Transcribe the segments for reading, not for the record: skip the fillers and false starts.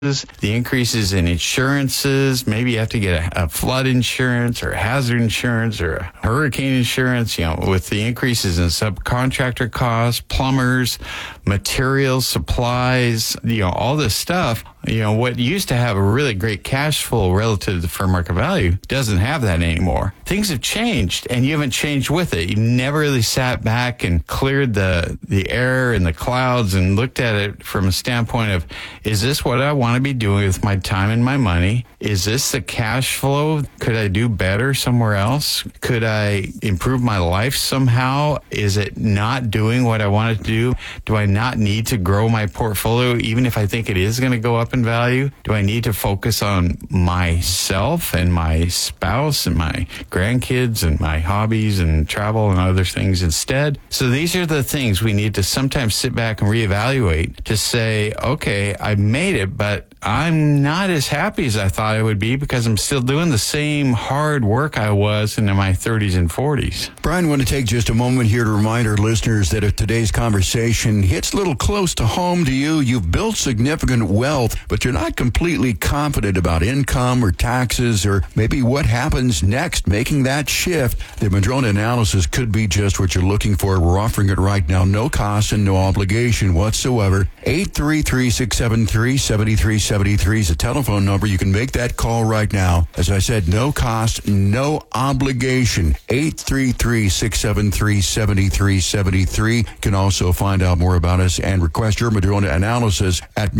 the increases in insurances. Maybe you have to get a flood insurance or hazard insurance or a hurricane insurance, with the increases in subcontractor costs, plumbers, materials, supplies, all this stuff. What used to have a really great cash flow relative to the fair market value doesn't have that anymore. Things have changed, and you haven't changed with it. You never really sat back and cleared the air and the clouds and looked at it from a standpoint of, is this what I want to be doing with my time and my money? Is this the cash flow? Could I do better somewhere else? Could I improve my life somehow? Is it not doing what I want it to do? Do I not need to grow my portfolio, even if I think it is going to go up in value? Do I need to focus on myself and my spouse and my grandkids and my hobbies and travel and other things instead? So these are the things we need to sometimes sit back and reevaluate to say, okay, I made it, but I'm not as happy as I thought I would be because I'm still doing the same hard work I was in my 30s and 40s. Brian, I want to take just a moment here to remind our listeners that if today's conversation hits a little close to home to you, you've built significant wealth, but you're not completely confident about income or taxes or maybe what happens next, making that shift, the Madrona analysis could be just what you're looking for. We're offering it right now, no cost and no obligation whatsoever. 833-673-7373 is a telephone number. You can make that call right now. As I said, no cost, no obligation. 833-673-7373. You can also find out more about us and request your Madrona analysis at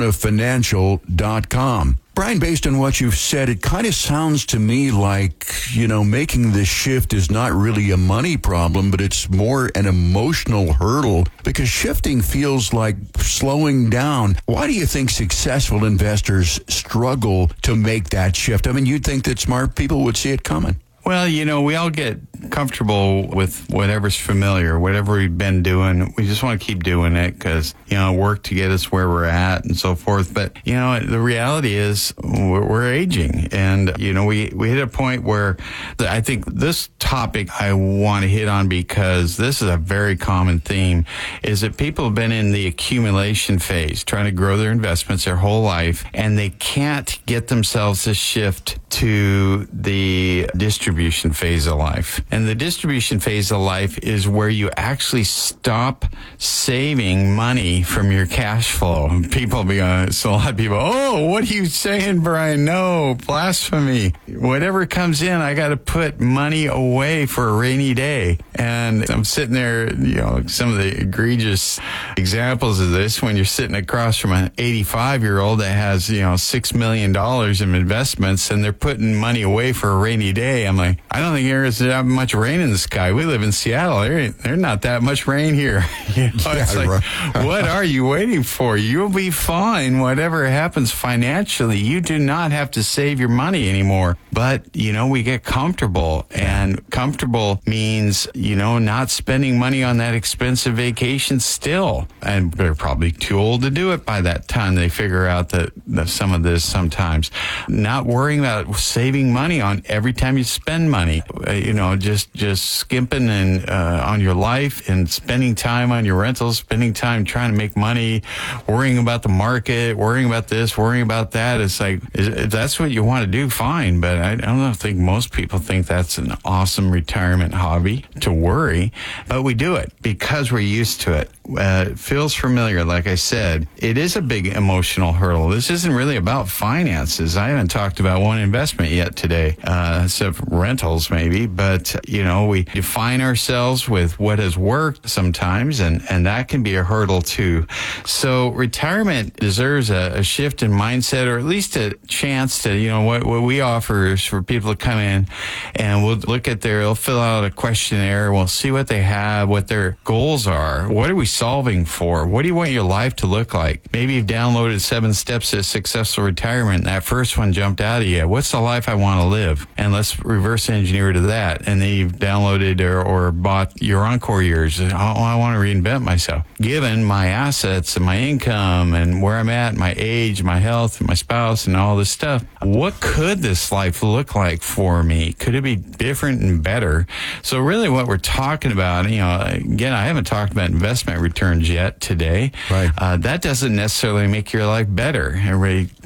madronafinancial.com. Brian, based on what you've said, it kind of sounds to me like, making this shift is not really a money problem, but it's more an emotional hurdle because shifting feels like slowing down. Why do you think successful investors struggle to make that shift? I mean, you'd think that smart people would see it coming. Well, we all get comfortable with whatever's familiar, whatever we've been doing. We just want to keep doing it because, work to get us where we're at and so forth. But, the reality is we're aging. And, we hit a point where I think this topic I want to hit on because this is a very common theme, is that people have been in the accumulation phase, trying to grow their investments their whole life, and they can't get themselves to shift to the distribution phase of life. And the distribution phase of life is where you actually stop saving money from your cash flow. People be honest, so a lot of people, oh, what are you saying, Brian? No, blasphemy. Whatever comes in, I got to put money away for a rainy day. And I'm sitting there, some of the egregious examples of this when you're sitting across from an 85-year-old that has, $6 million in investments and they're putting money away for a rainy day. I'm like, I don't think there's that much rain in the sky. We live in Seattle. There's not that much rain here. It's like, what are you waiting for? You'll be fine. Whatever happens financially, you do not have to save your money anymore. But, we get comfortable, and comfortable means, not spending money on that expensive vacation still. And they're probably too old to do it by that time. They figure out that some of this sometimes. Not worrying about saving money on every time you spend money. Just skimping and on your life and spending time on your rentals, spending time trying to make money, worrying about the market, worrying about this, worrying about that. It's like, if that's what you want to do, fine. But I don't think most people think that's an awesome retirement hobby to worry. But we do it because we're used to it. It feels familiar. Like I said, it is a big emotional hurdle. This isn't really about finances. I haven't talked about one investment yet today, except rentals maybe. But, we define ourselves with what has worked sometimes, and that can be a hurdle too. So retirement deserves a shift in mindset, or at least a chance to, what we offer is for people to come in and we'll look at they'll fill out a questionnaire. We'll see what they have, what their goals are. What are we solving for? What do you want your life to look like? Maybe you've downloaded 7 Steps to Successful Retirement. And that first one jumped out of you. What's the life I want to live? And let's reverse reverse engineer to that, and then you've downloaded or bought your Encore years. Oh, I want to reinvent myself. Given my assets and my income and where I'm at, my age, my health, my spouse, and all this stuff, what could this life look like for me? Could it be different and better? So really what we're talking about, again, I haven't talked about investment returns yet today. Right. That doesn't necessarily make your life better. Everybody